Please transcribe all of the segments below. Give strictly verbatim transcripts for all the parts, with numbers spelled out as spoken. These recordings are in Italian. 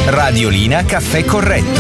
Radiolina Caffè Corretto.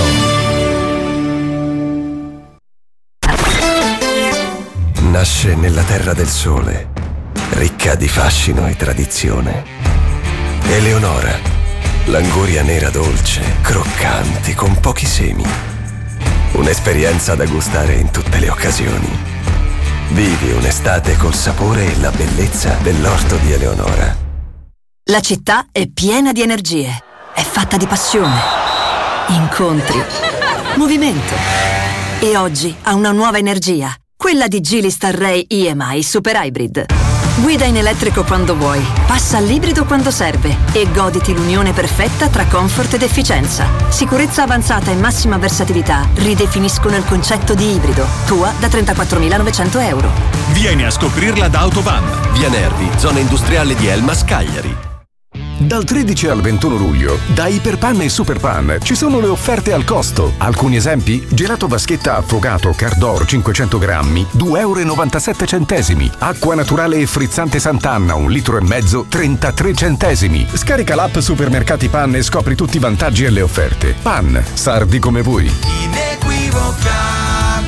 Nasce nella terra del sole, ricca di fascino e tradizione. Eleonora, l'anguria nera dolce, croccante, con pochi semi. Un'esperienza da gustare in tutte le occasioni. Vivi un'estate col sapore e la bellezza dell'orto di Eleonora. La città è piena di energie, è fatta di passione, incontri, movimento. E oggi ha una nuova energia, quella di Geely Starray I M I Super Hybrid. Guida in elettrico quando vuoi, passa all'ibrido quando serve e goditi l'unione perfetta tra comfort ed efficienza. Sicurezza avanzata e massima versatilità ridefiniscono il concetto di ibrido. Tua da trentaquattromilanovecento euro. Vieni a scoprirla da Autovan. Via Nervi, zona industriale di Elmas, Cagliari. Dal tredici al ventuno luglio, da Iperpan e Superpan ci sono le offerte al costo. Alcuni esempi: gelato vaschetta affogato Cardor cinquecento grammi, due euro e novantasette centesimi. Acqua naturale e frizzante Sant'Anna, un litro e mezzo, trentatré centesimi. Scarica l'app Supermercati Pan e scopri tutti i vantaggi e le offerte. Pan, sardi come voi. Inequivocabile.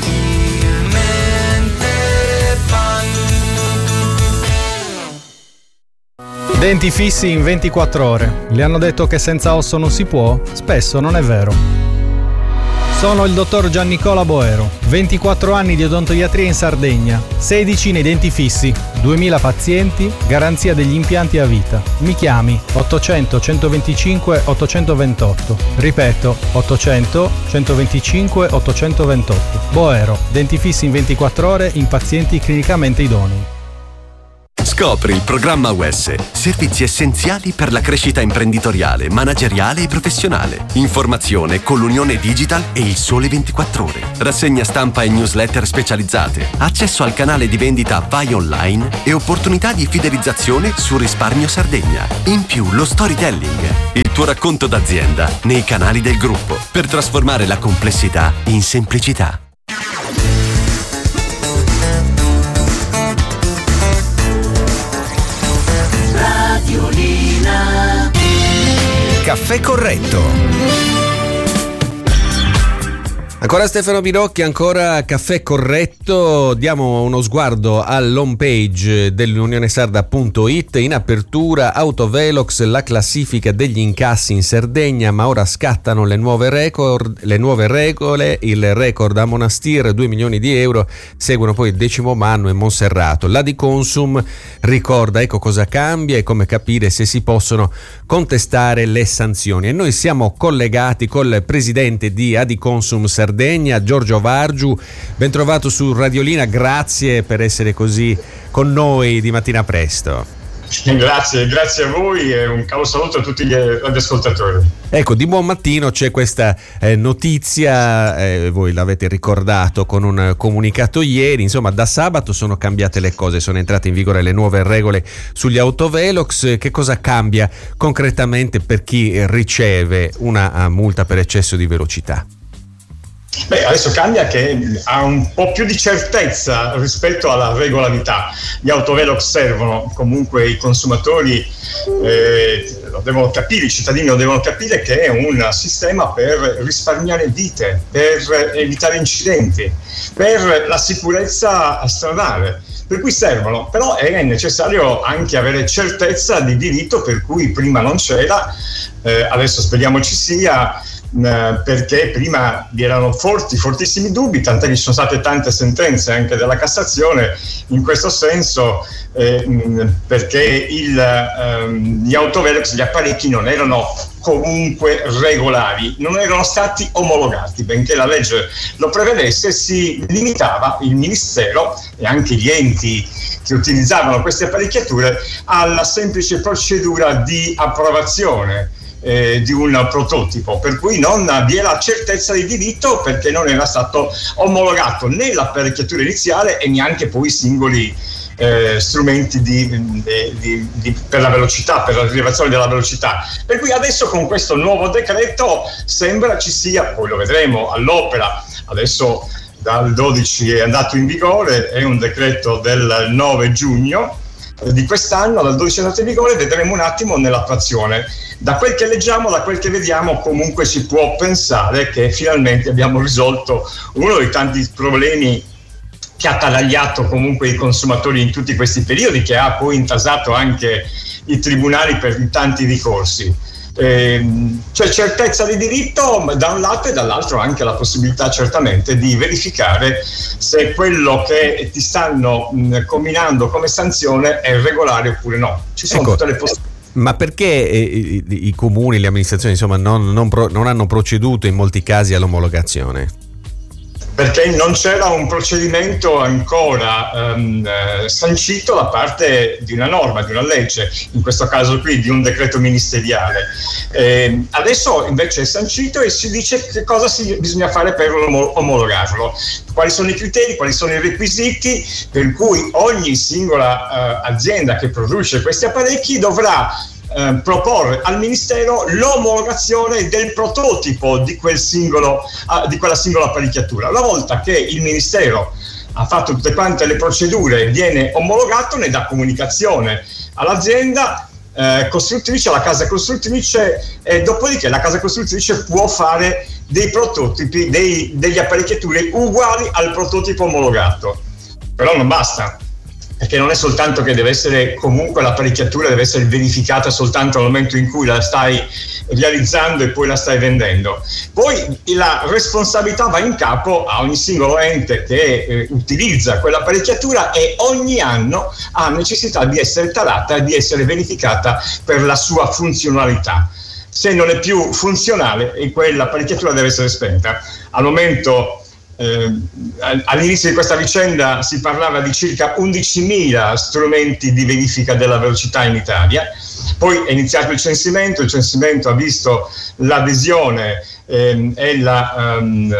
Denti fissi in ventiquattro ore. Le hanno detto che senza osso non si può? Spesso non è vero. Sono il dottor Giannicola Boero, ventiquattro anni di odontoiatria in Sardegna, sedici nei denti fissi, duemila pazienti, garanzia degli impianti a vita. Mi chiami ottocento centoventicinque ottocentoventotto. Ripeto, ottocento centoventicinque ottocentoventotto. Boero, denti fissi in ventiquattro ore in pazienti clinicamente idonei. Scopri il programma U S, servizi essenziali per la crescita imprenditoriale, manageriale e professionale. Informazione con l'Unione Digital e il Sole ventiquattro ore. Rassegna stampa e newsletter specializzate. Accesso al canale di vendita Vai Online e opportunità di fidelizzazione su Risparmio Sardegna. In più lo storytelling, il tuo racconto d'azienda nei canali del gruppo per trasformare la complessità in semplicità. Caffè Corretto. Ancora Stefano Binocchi, ancora Caffè Corretto. Diamo uno sguardo all'home page dell'Unione Sarda punto it. In apertura Autovelox, la classifica degli incassi in Sardegna, ma ora scattano le nuove record, le nuove regole. Il record a Monastir, due milioni di euro, seguono poi il Decimo Manno e Monserrato. La di Consum ricorda ecco cosa cambia e come capire se si possono contestare le sanzioni. E noi siamo collegati col presidente di Adiconsum Sardegna, Giorgio Vargiu. Ben trovato su Radiolina, grazie per essere così con noi di mattina presto. Grazie, grazie a voi e un caro saluto a tutti gli radioascoltatori. Ecco, di buon mattino c'è questa eh, notizia, eh, voi l'avete ricordato con un comunicato ieri, insomma da sabato sono cambiate le cose, sono entrate in vigore le nuove regole sugli autovelox. Che cosa cambia concretamente per chi riceve una multa per eccesso di velocità? Beh, adesso cambia che ha un po' più di certezza rispetto alla regolarità. Gli autovelox servono, comunque i consumatori eh, lo devono capire, i cittadini lo devono capire che è un sistema per risparmiare vite, per evitare incidenti, per la sicurezza stradale. Per cui servono, però è necessario anche avere certezza di diritto, per cui prima non c'era, eh, adesso speriamo ci sia, perché prima vi erano forti, fortissimi dubbi, tant'è che ci sono state tante sentenze anche della Cassazione in questo senso, eh, perché il, ehm, gli autovelox, gli apparecchi non erano comunque regolari, non erano stati omologati, benché la legge lo prevedesse. Si limitava il Ministero e anche gli enti che utilizzavano queste apparecchiature alla semplice procedura di approvazione Eh, di un prototipo, per cui non vi è la certezza di diritto perché non era stato omologato né l'apparecchiatura iniziale e neanche poi i singoli eh, strumenti di, di, di, di, per la velocità, per la rilevazione della velocità. Per cui adesso con questo nuovo decreto sembra ci sia, poi lo vedremo all'opera, adesso dal dodici è andato in vigore, è un decreto del nove giugno, di quest'anno, dal dodici entrate in vigore, vedremo un attimo nell'attuazione. Da quel che leggiamo, da quel che vediamo, comunque si può pensare che finalmente abbiamo risolto uno dei tanti problemi che ha attanagliato comunque i consumatori in tutti questi periodi, che ha poi intasato anche i tribunali per i tanti ricorsi. Eh, c'è certezza di diritto da un lato, e dall'altro anche la possibilità certamente di verificare se quello che ti stanno mh, comminando come sanzione è regolare oppure no. Ci sono ecco, tutte le possibilità. Ma perché eh, i, i comuni, le amministrazioni insomma non, non, pro, non hanno proceduto in molti casi all'omologazione? Perché non c'era un procedimento ancora um, eh, sancito da parte di una norma, di una legge, in questo caso qui di un decreto ministeriale. Eh, adesso invece è sancito e si dice che cosa si, bisogna fare per omologarlo, quali sono i criteri, quali sono i requisiti, per cui ogni singola uh, azienda che produce questi apparecchi dovrà Eh, proporre al Ministero l'omologazione del prototipo di quel singolo uh, di quella singola apparecchiatura. Una volta che il Ministero ha fatto tutte quante le procedure e viene omologato, ne dà comunicazione all'azienda eh, costruttrice, alla casa costruttrice, e dopodiché la casa costruttrice può fare dei prototipi, dei, degli apparecchiature uguali al prototipo omologato. Però non basta, perché non è soltanto che deve essere, comunque l'apparecchiatura deve essere verificata soltanto al momento in cui la stai realizzando e poi la stai vendendo. Poi la responsabilità va in capo a ogni singolo ente che eh, utilizza quell'apparecchiatura, e ogni anno ha necessità di essere tarata e di essere verificata per la sua funzionalità. Se non è più funzionale, quell'apparecchiatura deve essere spenta. Al momento Eh, all'inizio di questa vicenda si parlava di circa undicimila strumenti di verifica della velocità in Italia, poi è iniziato il censimento, il censimento ha visto l'adesione ehm, e la, um,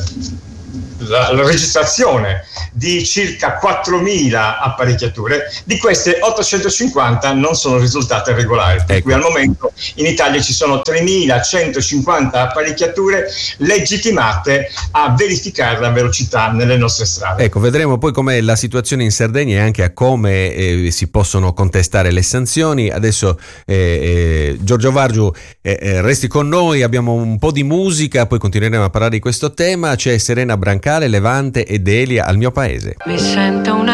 la, la registrazione di circa quattromila apparecchiature, di queste ottocentocinquanta non sono risultate regolari, per ecco. cui al momento in Italia ci sono tremilacentocinquanta apparecchiature legittimate a verificare la velocità nelle nostre strade. Ecco, vedremo poi com'è la situazione in Sardegna e anche a come eh, si possono contestare le sanzioni. Adesso eh, eh, Giorgio Vargiu, eh, eh, resti con noi, abbiamo un po' di musica, poi continueremo a parlare di questo tema. C'è Serena Brancale, Levante ed Elia, Al mio paese. Mi sento una